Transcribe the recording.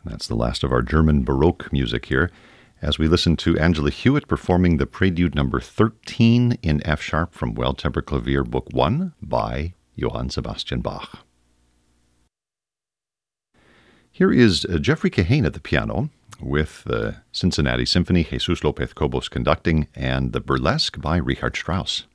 That's the last of our German Baroque music here, as we listen to Angela Hewitt performing the Prelude number 13 in F-sharp from Well-Tempered Clavier Book 1 by Johann Sebastian Bach. Here is Jeffrey Kahane at the piano with the Cincinnati Symphony, Jesus Lopez Cobos conducting, and the Burlesque by Richard Strauss.